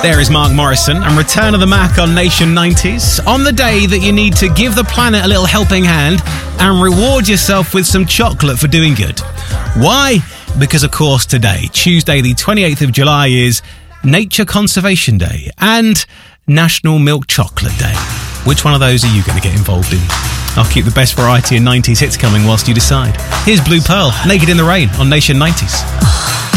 There is Mark Morrison and Return of the Mac on Nation 90s. On the day that you need to give the planet a little helping hand and reward yourself with some chocolate for doing good. Why? Because, of course, today, Tuesday the 28th of July, is Nature Conservation Day and National Milk Chocolate Day. Which one of those are you going to get involved in? I'll keep the best variety of 90s hits coming whilst you decide. Here's Blue Pearl, Naked in the Rain on Nation 90s.